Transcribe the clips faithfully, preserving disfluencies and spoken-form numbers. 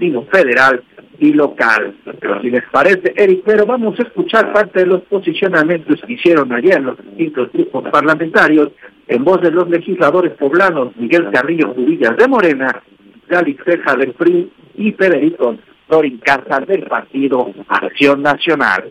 Ejecutivo Federal y local. Pero si les parece, Eric, pero vamos a escuchar parte de los posicionamientos que hicieron ayer los distintos grupos parlamentarios en voz de los legisladores poblanos Miguel Carrillo Cubillas de Morena, Gálix Ceja del P R I y Federico Dorin Casas del Partido Acción Nacional.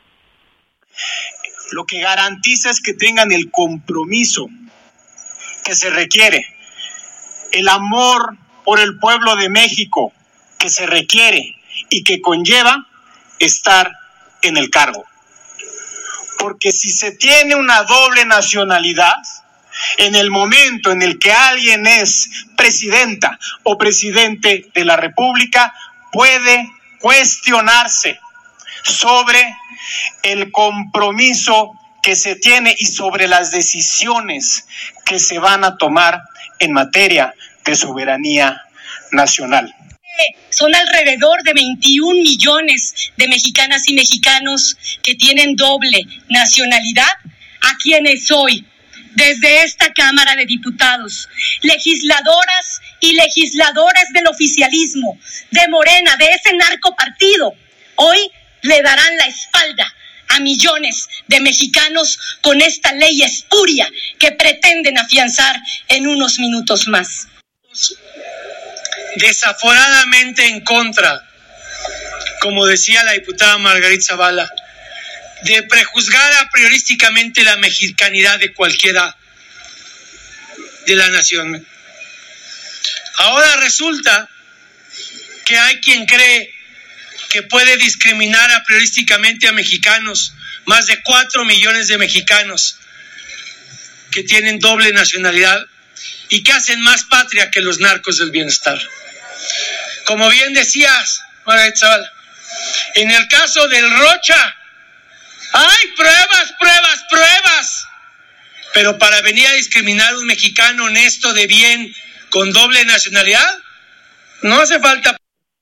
Lo que garantiza es que tengan el compromiso que se requiere, el amor por el pueblo de México que se requiere y que conlleva estar en el cargo. Porque si se tiene una doble nacionalidad, en el momento en el que alguien es presidenta o presidente de la República, puede cuestionarse sobre el compromiso que se tiene y sobre las decisiones que se van a tomar en materia de soberanía nacional. Son alrededor de veintiún millones de mexicanas y mexicanos que tienen doble nacionalidad, a quienes hoy, desde esta Cámara de Diputados, legisladoras y legisladores del oficialismo, de Morena, de ese narcopartido, hoy le darán la espalda a millones de mexicanos con esta ley espuria que pretenden afianzar en unos minutos más. Desaforadamente en contra, como decía la diputada Margarita Zavala, de prejuzgar a priorísticamente la mexicanidad de cualquiera de la nación. Ahora resulta que hay quien cree que puede discriminar a priorísticamente a mexicanos, más de cuatro millones de mexicanos que tienen doble nacionalidad y que hacen más patria que los narcos del bienestar. Como bien decías, Margarita Zavala, en el caso del Rocha, hay pruebas, pruebas, pruebas, pero para venir a discriminar a un mexicano honesto, de bien, con doble nacionalidad, no hace falta.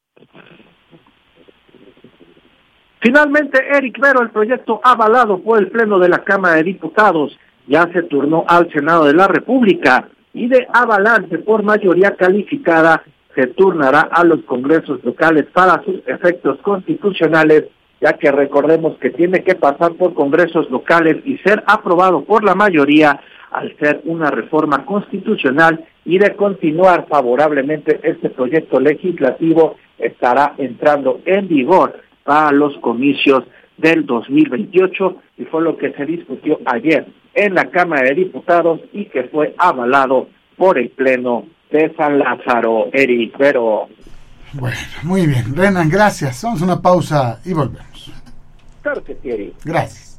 Finalmente, Eric Vero, el proyecto avalado por el Pleno de la Cámara de Diputados ya se turnó al Senado de la República y de avalarse por mayoría calificada se turnará a los congresos locales para sus efectos constitucionales, ya que recordemos que tiene que pasar por congresos locales y ser aprobado por la mayoría al ser una reforma constitucional, y de continuar favorablemente este proyecto legislativo estará entrando en vigor para los comicios del dos mil veintiocho, y fue lo que se discutió ayer en la Cámara de Diputados y que fue avalado por el Pleno de San Lázaro. Eric Vero. Bueno, muy bien. Renan, gracias. Vamos a una pausa y volvemos. Claro que sí, Eric. Gracias.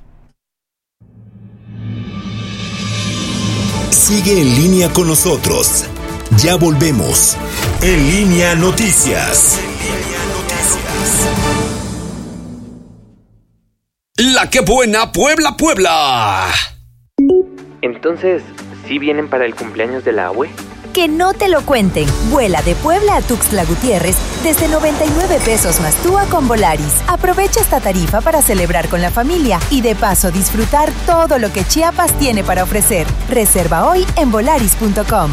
Sigue en línea con nosotros. Ya volvemos. En Línea Noticias. La que buena Puebla, Puebla. Entonces, ¿sí vienen para el cumpleaños de la abue? Que no te lo cuenten. Vuela de Puebla a Tuxtla Gutiérrez desde noventa y nueve pesos más T U A con Volaris. Aprovecha esta tarifa para celebrar con la familia y de paso disfrutar todo lo que Chiapas tiene para ofrecer. Reserva hoy en volaris punto com.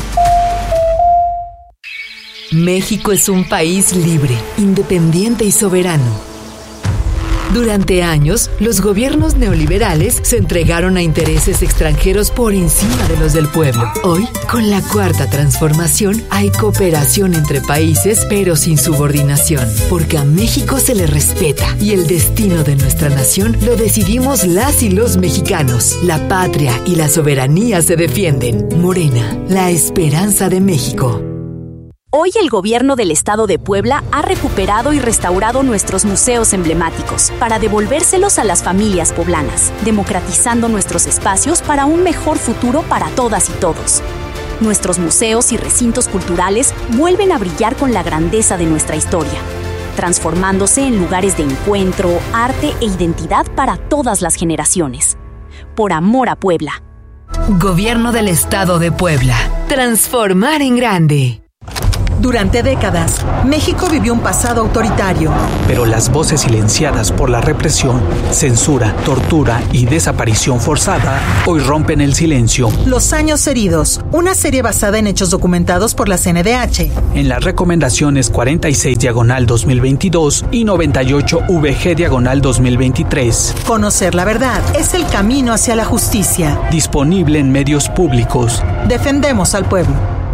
México es un país libre, independiente y soberano. Durante años, los gobiernos neoliberales se entregaron a intereses extranjeros por encima de los del pueblo. Hoy, con la Cuarta Transformación, hay cooperación entre países, pero sin subordinación, porque a México se le respeta y el destino de nuestra nación lo decidimos las y los mexicanos. La patria y la soberanía se defienden. Morena, la esperanza de México. Hoy el gobierno del estado de Puebla ha recuperado y restaurado nuestros museos emblemáticos para devolvérselos a las familias poblanas, democratizando nuestros espacios para un mejor futuro para todas y todos. Nuestros museos y recintos culturales vuelven a brillar con la grandeza de nuestra historia, transformándose en lugares de encuentro, arte e identidad para todas las generaciones. Por amor a Puebla. Gobierno del estado de Puebla. Transformar en grande. Durante décadas, México vivió un pasado autoritario. Pero las voces silenciadas por la represión, censura, tortura y desaparición forzada hoy rompen el silencio. Los años heridos, una serie basada en hechos documentados por la C N D H. En las recomendaciones cuarenta y seis diagonal dos mil veintidós y noventa y ocho V G diagonal dos mil veintitrés. Conocer la verdad es el camino hacia la justicia. Disponible en medios públicos. Defendemos al pueblo.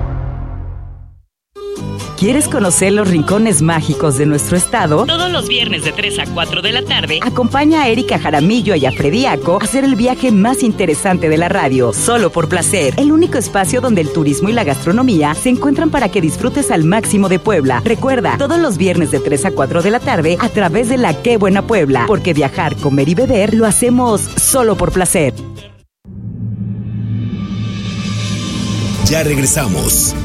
¿Quieres conocer los rincones mágicos de nuestro estado? Todos los viernes de tres a cuatro de la tarde, acompaña a Erika Jaramillo y a Frediaco a hacer el viaje más interesante de la radio, solo por placer. El único espacio donde el turismo y la gastronomía se encuentran para que disfrutes al máximo de Puebla. Recuerda, todos los viernes de tres a cuatro de la tarde a través de La Qué Buena Puebla, porque viajar, comer y beber lo hacemos solo por placer. Ya regresamos.